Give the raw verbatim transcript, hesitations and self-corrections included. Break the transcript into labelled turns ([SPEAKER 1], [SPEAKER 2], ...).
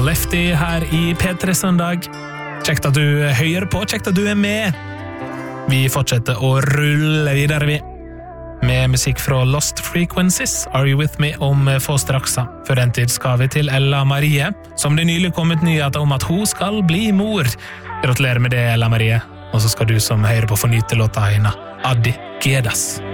[SPEAKER 1] Lefty her i P tre Søndag. Kjekt at du hører på, kjekt at du er med. Vi fortsetter å rulle videre vi. Med musikk fra Lost Frequencies, Are You With Me, om få straksa. For den tid skal vi til Ella Marie, som det nylig kom ut nyheter om at hun skal bli mor. Gratulerer med det, Ella Marie. Og så skal du som hører på få nyte låta henne, Addi Gedas.